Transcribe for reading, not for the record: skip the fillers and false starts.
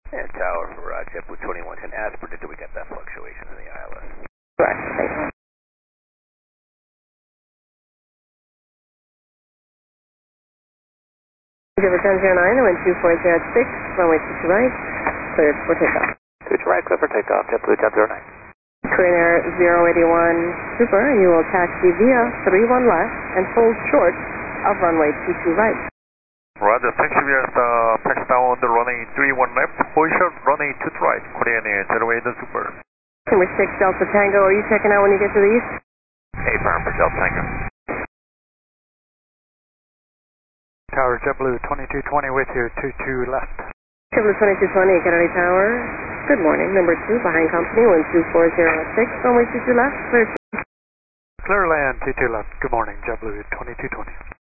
And tower for JetBlue 2110, as predicted, we got that fluctuation in the ILS. Correct, thank you. Give it 1009, wind 2406, runway 22 right, cleared for takeoff. 22 right, cleared for takeoff, JetBlue 1009. Korean Air 081 Super, and you will taxi via 31 left and hold short of runway 22 right. Roger, taxi via touchdown on the runway 31 left, hold short runway 22 right, Korean Air 081 Super. Number 6 Delta Tango, are you checking out when you get to the east? Affirm for Delta Tango. Tower JetBlue 2220 with you, 22 left. JetBlue 2220, Kennedy Tower. Good morning, number 2, behind company, wind 2406, runway 22 left, clear. Clear land, 22 left. Good morning, JetBlue 2220.